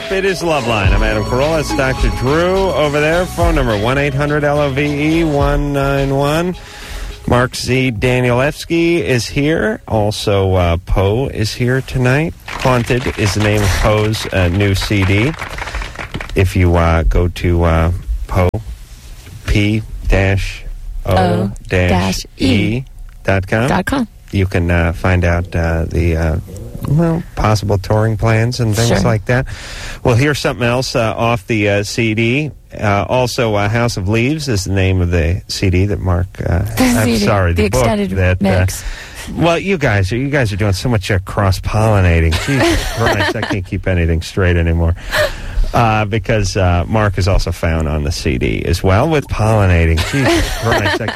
It is Loveline. I'm Adam Carolla. It's Dr. Drew over there. Phone number 1-800-LOVE-191. Mark Z. Danielewski is here. Also, Poe is here tonight. Haunted is the name of Poe's new CD. If you go to Poe, P-O-E.com, you can find out the possible touring plans and things like that. We'll hear something else off the CD. Also, House of Leaves is the name of the CD that Mark. I'm sorry, the book extended that. mix. Well, you guys are doing so much cross-pollinating. Jesus Christ, I can't keep anything straight anymore. Because Mark is also found on the CD as well with pollinating. Jesus Christ,